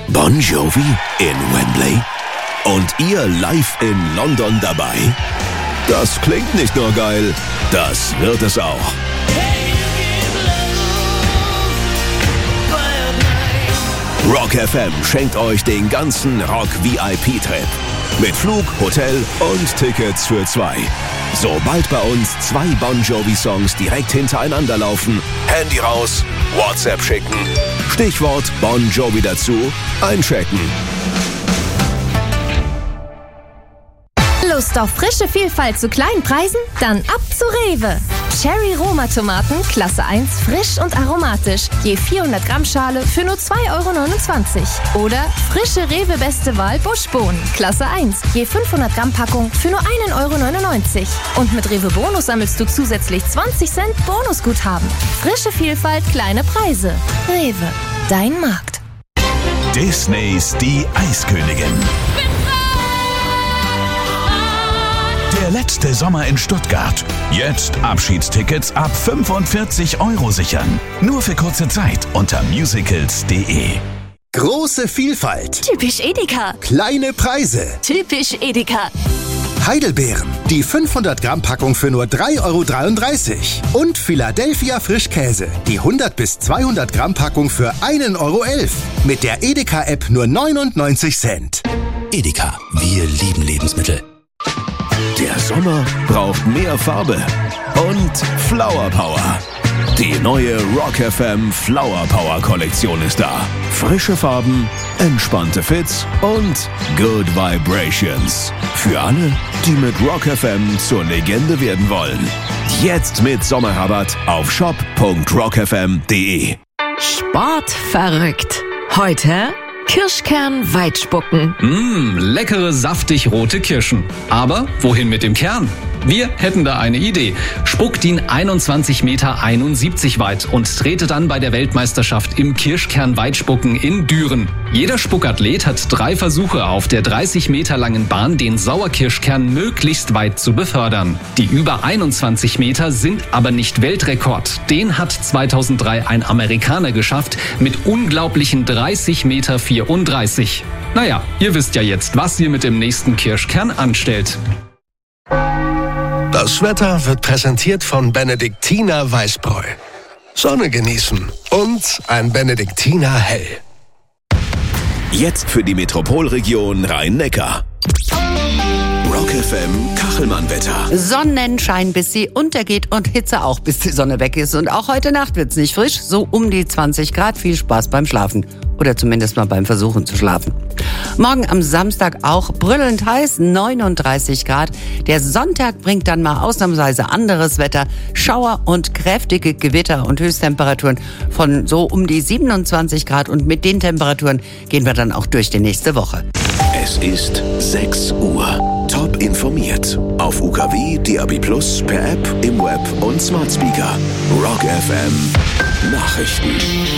Bon Jovi in Wembley? Und ihr live in London dabei? Das klingt nicht nur geil, das wird es auch. Rock FM schenkt euch den ganzen Rock-VIP-Trip. Mit Flug, Hotel und Tickets für 2. Sobald bei uns 2 Bon Jovi-Songs direkt hintereinander laufen, Handy raus, WhatsApp schicken, Stichwort Bon Jovi dazu, einchecken. Lust auf frische Vielfalt zu kleinen Preisen? Dann ab zu Rewe. Cherry Roma Tomaten, Klasse 1, frisch und aromatisch. Je 400 Gramm Schale für nur 2,29 €. Oder frische Rewe Beste Wahl Buschbohnen, Klasse 1, je 500 Gramm Packung für nur 1,99 €. Und mit Rewe Bonus sammelst du zusätzlich 20 Cent Bonusguthaben. Frische Vielfalt, kleine Preise. Rewe, dein Markt. Disneys Die Eiskönigin. Der letzte Sommer in Stuttgart. Jetzt Abschiedstickets ab 45 € sichern. Nur für kurze Zeit unter musicals.de. Große Vielfalt. Typisch Edeka. Kleine Preise. Typisch Edeka. Heidelbeeren. Die 500 Gramm Packung für nur 3,33 €. Und Philadelphia Frischkäse. Die 100 bis 200 Gramm Packung für 1,11 €. Mit der Edeka-App nur 99 Cent. Edeka, wir lieben Lebensmittel. Der Sommer braucht mehr Farbe und Flower Power. Die neue Rock FM Flower Power Kollektion ist da. Frische Farben, entspannte Fits und Good Vibrations. Für alle, die mit Rock FM zur Legende werden wollen. Jetzt mit Sommerrabatt auf shop.rockfm.de. Sport verrückt. Heute Kirschkern Weitspucken. Leckere, saftig rote Kirschen. Aber wohin mit dem Kern? Wir hätten da eine Idee. Spuckt ihn 21,71 Meter weit und trete dann bei der Weltmeisterschaft im Kirschkern-Weitspucken in Düren. Jeder Spuckathlet hat 3 Versuche auf der 30 Meter langen Bahn, den Sauerkirschkern möglichst weit zu befördern. Die über 21 Meter sind aber nicht Weltrekord. Den hat 2003 ein Amerikaner geschafft mit unglaublichen 30,34 Meter. Naja, ihr wisst ja jetzt, was ihr mit dem nächsten Kirschkern anstellt. Das Wetter wird präsentiert von Benediktiner Weißbräu. Sonne genießen und ein Benediktiner Hell. Jetzt für die Metropolregion Rhein-Neckar. Rock FM Kachelmann-Wetter. Sonnenschein, bis sie untergeht und Hitze auch, bis die Sonne weg ist. Und auch heute Nacht wird's nicht frisch, so um die 20 Grad. Viel Spaß beim Schlafen. Oder zumindest mal beim Versuchen zu schlafen. Morgen am Samstag auch brüllend heiß, 39 Grad. Der Sonntag bringt dann mal ausnahmsweise anderes Wetter. Schauer und kräftige Gewitter und Höchsttemperaturen von so um die 27 Grad. Und mit den Temperaturen gehen wir dann auch durch die nächste Woche. Es ist 6 Uhr. Top informiert. Auf UKW, DAB+, per App, im Web und Smart Speaker. Rock FM Nachrichten.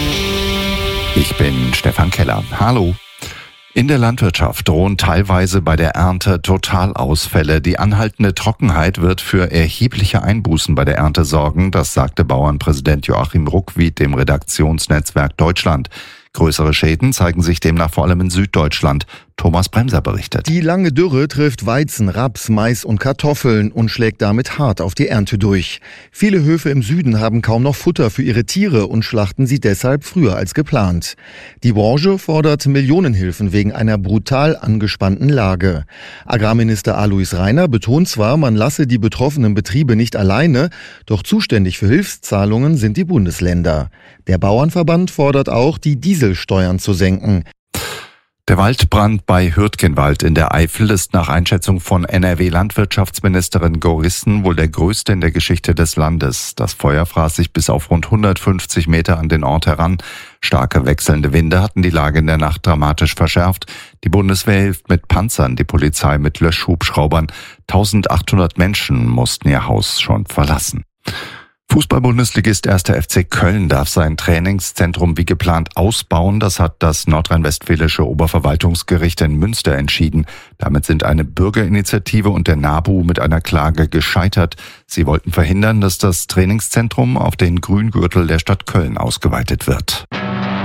Ich bin Stefan Keller. Hallo. In der Landwirtschaft drohen teilweise bei der Ernte Totalausfälle. Die anhaltende Trockenheit wird für erhebliche Einbußen bei der Ernte sorgen. Das sagte Bauernpräsident Joachim Ruckwied dem Redaktionsnetzwerk Deutschland. Größere Schäden zeigen sich demnach vor allem in Süddeutschland. Thomas Bremser berichtet. Die lange Dürre trifft Weizen, Raps, Mais und Kartoffeln und schlägt damit hart auf die Ernte durch. Viele Höfe im Süden haben kaum noch Futter für ihre Tiere und schlachten sie deshalb früher als geplant. Die Branche fordert Millionenhilfen wegen einer brutal angespannten Lage. Agrarminister Alois Rainer betont zwar, man lasse die betroffenen Betriebe nicht alleine, doch zuständig für Hilfszahlungen sind die Bundesländer. Der Bauernverband fordert auch, die Dieselsteuern zu senken. Der Waldbrand bei Hürtgenwald in der Eifel ist nach Einschätzung von NRW-Landwirtschaftsministerin Gorissen wohl der größte in der Geschichte des Landes. Das Feuer fraß sich bis auf rund 150 Meter an den Ort heran. Starke wechselnde Winde hatten die Lage in der Nacht dramatisch verschärft. Die Bundeswehr hilft mit Panzern, die Polizei mit Löschhubschraubern. 1800 Menschen mussten ihr Haus schon verlassen. Fußball-Bundesligist 1. FC Köln darf sein Trainingszentrum wie geplant ausbauen. Das hat das nordrhein-westfälische Oberverwaltungsgericht in Münster entschieden. Damit sind eine Bürgerinitiative und der NABU mit einer Klage gescheitert. Sie wollten verhindern, dass das Trainingszentrum auf den Grüngürtel der Stadt Köln ausgeweitet wird.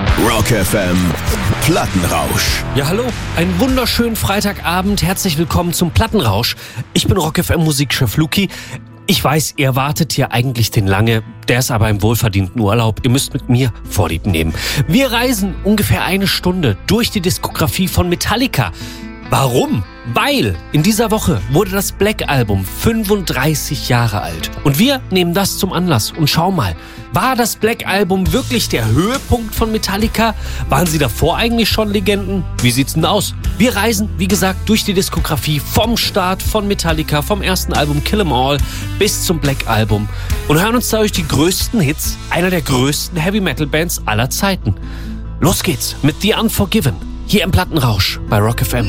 Rock FM Plattenrausch. Ja, hallo, einen wunderschönen Freitagabend. Herzlich willkommen zum Plattenrausch. Ich bin Rock FM Musikchef Luki. Ich weiß, ihr wartet hier eigentlich den lange, der ist aber im wohlverdienten Urlaub. Ihr müsst mit mir Vorlieb nehmen. Wir reisen ungefähr eine Stunde durch die Diskografie von Metallica. Warum? Weil in dieser Woche wurde das Black Album 35 Jahre alt. Und wir nehmen das zum Anlass und schauen mal, war das Black Album wirklich der Höhepunkt von Metallica? Waren sie davor eigentlich schon Legenden? Wie sieht's denn aus? Wir reisen, wie gesagt, durch die Diskografie vom Start von Metallica, vom ersten Album Kill 'Em All bis zum Black Album und hören uns dadurch die größten Hits einer der größten Heavy-Metal-Bands aller Zeiten. Los geht's mit The Unforgiven, hier im Plattenrausch bei Rock FM.